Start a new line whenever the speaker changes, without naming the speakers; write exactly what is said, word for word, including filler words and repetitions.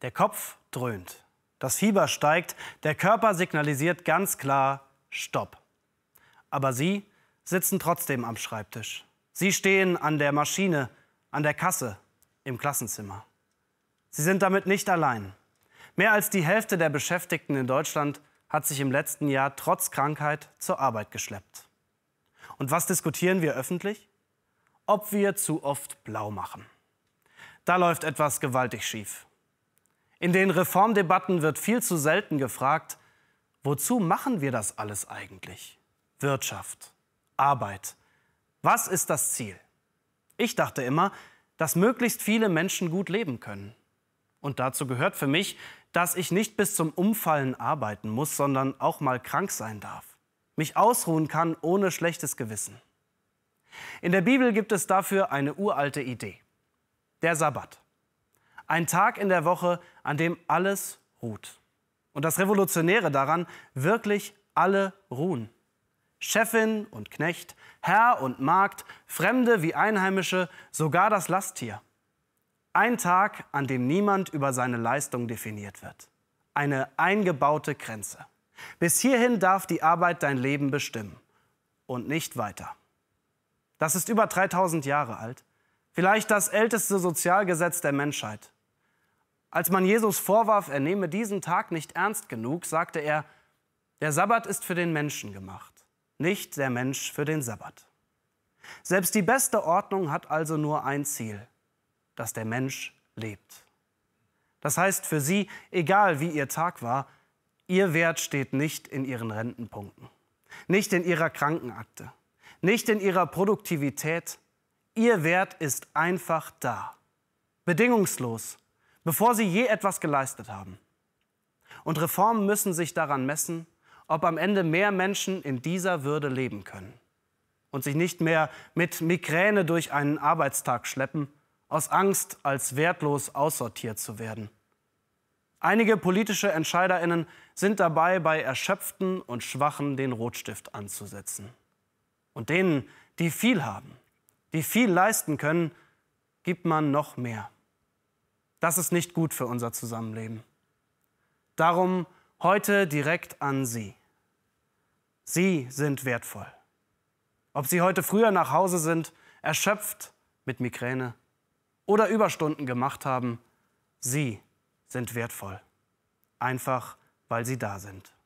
Der Kopf dröhnt, das Fieber steigt, der Körper signalisiert ganz klar Stopp. Aber Sie sitzen trotzdem am Schreibtisch. Sie stehen an der Maschine, an der Kasse, im Klassenzimmer. Sie sind damit nicht allein. Mehr als die Hälfte der Beschäftigten in Deutschland hat sich im letzten Jahr trotz Krankheit zur Arbeit geschleppt. Und was diskutieren wir öffentlich? Ob wir zu oft blau machen. Da läuft etwas gewaltig schief. In den Reformdebatten wird viel zu selten gefragt, wozu machen wir das alles eigentlich? Wirtschaft, Arbeit. Was ist das Ziel? Ich dachte immer, dass möglichst viele Menschen gut leben können. Und dazu gehört für mich, dass ich nicht bis zum Umfallen arbeiten muss, sondern auch mal krank sein darf. Mich ausruhen kann ohne schlechtes Gewissen. In der Bibel gibt es dafür eine uralte Idee. Der Sabbat. Ein Tag in der Woche, an dem alles ruht. Und das Revolutionäre daran, wirklich alle ruhen. Chefin und Knecht, Herr und Magd, Fremde wie Einheimische, sogar das Lasttier. Ein Tag, an dem niemand über seine Leistung definiert wird. Eine eingebaute Grenze. Bis hierhin darf die Arbeit dein Leben bestimmen und nicht weiter. Das ist über dreitausend Jahre alt. Vielleicht das älteste Sozialgesetz der Menschheit. Als man Jesus vorwarf, er nehme diesen Tag nicht ernst genug, sagte er, der Sabbat ist für den Menschen gemacht, nicht der Mensch für den Sabbat. Selbst die beste Ordnung hat also nur ein Ziel, dass der Mensch lebt. Das heißt für Sie, egal wie Ihr Tag war, Ihr Wert steht nicht in Ihren Rentenpunkten, nicht in Ihrer Krankenakte, nicht in Ihrer Produktivität. Ihr Wert ist einfach da, bedingungslos, bevor Sie je etwas geleistet haben. Und Reformen müssen sich daran messen, ob am Ende mehr Menschen in dieser Würde leben können und sich nicht mehr mit Migräne durch einen Arbeitstag schleppen, aus Angst, als wertlos aussortiert zu werden. Einige politische EntscheiderInnen sind dabei, bei Erschöpften und Schwachen den Rotstift anzusetzen. Und denen, die viel haben, die viel leisten können, gibt man noch mehr. Das ist nicht gut für unser Zusammenleben. Darum heute direkt an Sie. Sie sind wertvoll. Ob Sie heute früher nach Hause sind, erschöpft mit Migräne oder Überstunden gemacht haben, Sie sind wertvoll. Einfach, weil Sie da sind.